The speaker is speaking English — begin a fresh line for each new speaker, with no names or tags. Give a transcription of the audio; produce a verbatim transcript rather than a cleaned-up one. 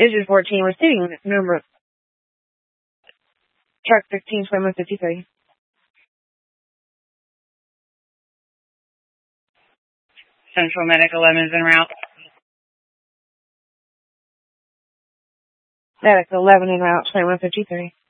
Engine fourteen, receiving number truck sixteen, twenty-one fifty-three.
Central Medic eleven is en route.
Medic eleven en route, twenty-one fifty-three.